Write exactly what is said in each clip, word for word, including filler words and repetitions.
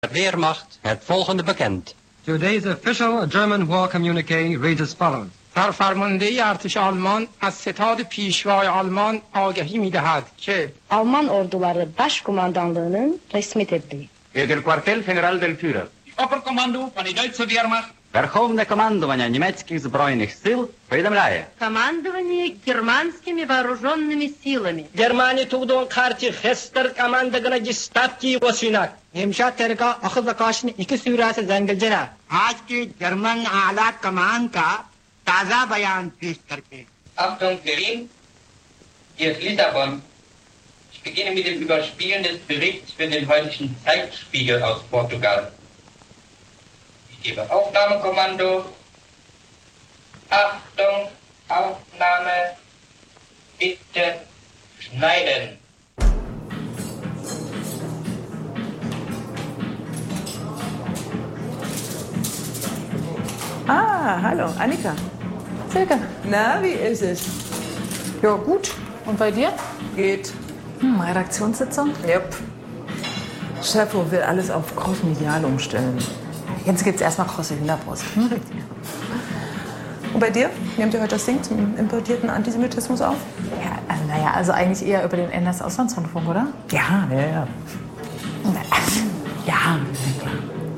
Wehrmacht het volgende bekend. Today's official German war communique reads as follows. فرمانده ارتش آلمان از ستاد پیشوای آلمان آگهی می‌دهد که Alman orduları başkumandanlığının resmi tebliği. Del cuartel general del Führer. Oberkommando von der Deutschen Wehrmacht. Верховне командування німецьких збройних сил повідомляє. Командование германскими вооруженными силами. Germani tugduğun karşı Hester komandagına gistatki vasinak. امشب ترکا اخذ کاشن iki सूरत से जंगलजना आज के जर्मन आला कमान का ताजा बयान पेश करके Achtung Berlin, hier ist Lissabon. Ich beginne mit dem Überspielen des Berichts für den heutigen Zeitspiegel aus Portugal. Ich gebe Aufnahmekommando. Achtung, Aufnahme. Bitte schneiden. Ah, hallo, Annika. Silke. Na, wie ist es? Ja, gut. Und bei dir? Geht. Hm, Redaktionssitzung? Yep. Chefo will alles auf crossmedial umstellen. Jetzt gibt's erstmal krosse Hinterbrust. Hm? Und bei dir? Nehmt ihr heute das Ding zum importierten Antisemitismus auf? Ja, also, naja, also eigentlich eher über den N S-Auslandsrundfunk, oder? Ja, ja, ja. Ja, klar.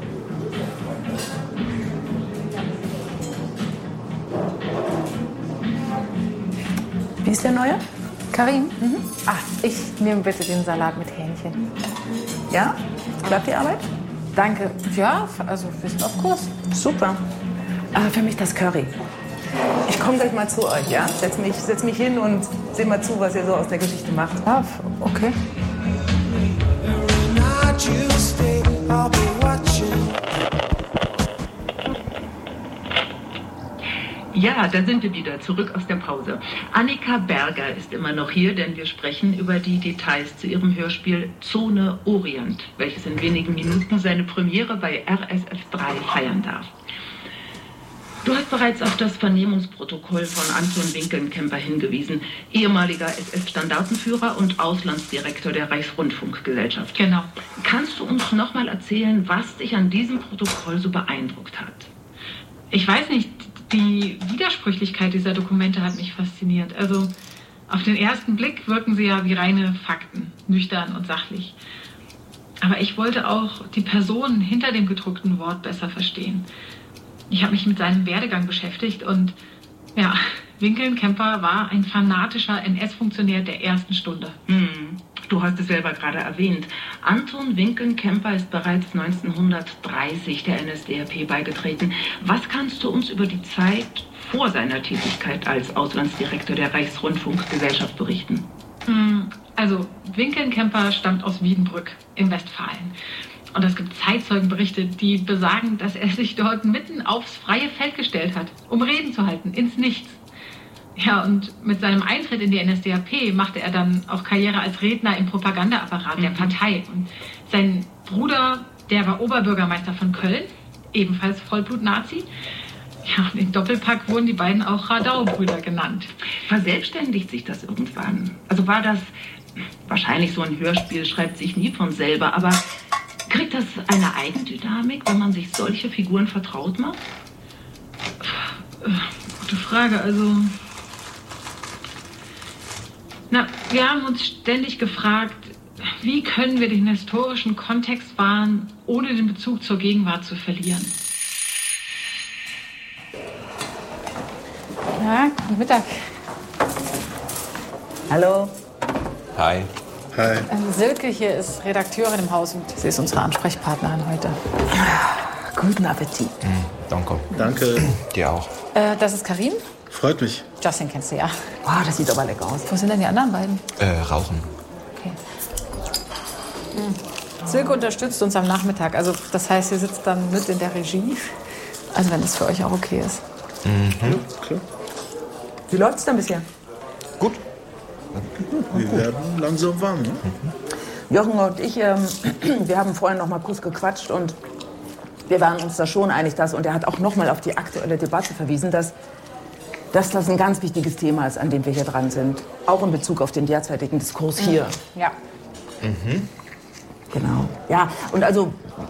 Wie ist der Neue? Karim? Mhm. Ach, ich nehme bitte den Salat mit Hähnchen. Ja? Klappt die Arbeit? Danke. Ja, also wir sind auf Kurs. Super. Aber für mich das Curry. Ich komme gleich mal zu euch, ja? Setz mich, setz mich hin und seh mal zu, was ihr so aus der Geschichte macht. Ja, okay. Ja, da sind wir wieder, zurück aus der Pause. Annika Berger ist immer noch hier, denn wir sprechen über die Details zu ihrem Hörspiel Zone Orient, welches in wenigen Minuten seine Premiere bei R S F drei feiern darf. Du hast bereits auf das Vernehmungsprotokoll von Anton Winkelnkämper hingewiesen, ehemaliger S S-Standartenführer und Auslandsdirektor der Reichsrundfunkgesellschaft. Genau. Kannst du uns noch mal erzählen, was dich an diesem Protokoll so beeindruckt hat? Ich weiß nicht, die Widersprüchlichkeit dieser Dokumente hat mich fasziniert. Also auf den ersten Blick wirken sie ja wie reine Fakten, nüchtern und sachlich. Aber ich wollte auch die Person hinter dem gedruckten Wort besser verstehen. Ich habe mich mit seinem Werdegang beschäftigt und ja, Winkelnkämper war ein fanatischer N S-Funktionär der ersten Stunde. Hm. Du hast es selber gerade erwähnt. Anton Winkelnkämper ist bereits neunzehnhundertdreißig der N S D A P beigetreten. Was kannst du uns über die Zeit vor seiner Tätigkeit als Auslandsdirektor der Reichsrundfunkgesellschaft berichten? Also, Winkelnkämper stammt aus Wiedenbrück in Westfalen. Und es gibt Zeitzeugenberichte, die besagen, dass er sich dort mitten aufs freie Feld gestellt hat, um Reden zu halten, ins Nichts. Ja, und mit seinem Eintritt in die N S D A P machte er dann auch Karriere als Redner im Propagandaapparat mhm. der Partei. Und sein Bruder, der war Oberbürgermeister von Köln, ebenfalls Vollblut-Nazi. Ja, und im Doppelpack wurden die beiden auch Radau-Brüder genannt. Verselbstständigt sich das irgendwann? Also war das, wahrscheinlich so ein Hörspiel schreibt sich nie von selber, aber kriegt das eine Eigendynamik, wenn man sich solche Figuren vertraut macht? Gute Frage, also... Na, wir haben uns ständig gefragt, wie können wir den historischen Kontext wahren, ohne den Bezug zur Gegenwart zu verlieren? Ja, guten Mittag. Hallo. Hi. Hi. Ähm, Silke hier ist Redakteurin im Haus und sie ist unsere Ansprechpartnerin heute. Guten Appetit. Mm, danke. Danke. Dir auch. Äh, das ist Karim. Freut mich. Justin kennst du ja. Oh, das sieht aber lecker aus. Wo sind denn die anderen beiden? Äh, rauchen. Okay. Hm. Silke unterstützt uns am Nachmittag. Also das heißt, sie sitzt dann mit in der Regie. Also wenn das für euch auch okay ist. Mhm. Ja, klar. Wie läuft's denn bisher? Gut. Wir werden langsam warm, ne? Mhm. Jochen und ich, ähm, wir haben vorhin noch mal kurz gequatscht und wir waren uns da schon einig, dass, und er hat auch noch mal auf die aktuelle Debatte verwiesen, dass, dass das ein ganz wichtiges Thema ist, an dem wir hier dran sind. Auch in Bezug auf den derzeitigen Diskurs hier. Ja. Mhm. Genau. Ja, und also